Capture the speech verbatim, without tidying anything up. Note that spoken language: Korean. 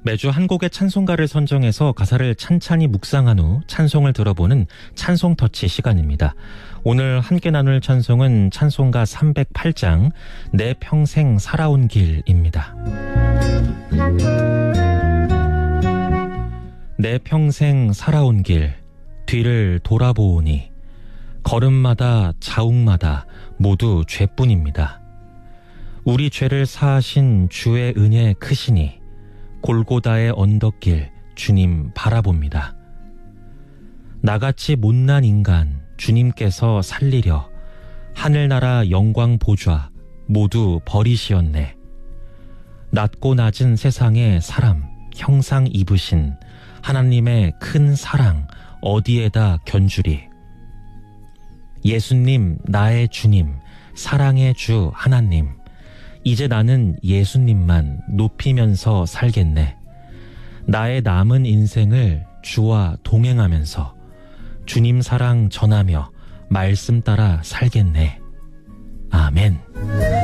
매주 한 곡의 찬송가를 선정해서 가사를 찬찬히 묵상한 후 찬송을 들어보는 찬송터치 시간입니다. 오늘 함께 나눌 찬송은 찬송가 삼백팔 장 내 평생 살아온 길입니다. 내 평생 살아온 길 뒤를 돌아보오니 걸음마다 자욱마다 모두 죄뿐입니다. 우리 죄를 사하신 주의 은혜 크시니 골고다의 언덕길 주님 바라봅니다. 나같이 못난 인간 주님께서 살리려 하늘나라 영광 보좌 모두 버리시었네. 낮고 낮은 세상의 사람 형상 입으신 하나님의 큰 사랑 어디에다 견주리. 예수님 나의 주님 사랑의 주 하나님 이제 나는 예수님만 높이면서 살겠네. 나의 남은 인생을 주와 동행하면서 주님 사랑 전하며 말씀 따라 살겠네. 아멘.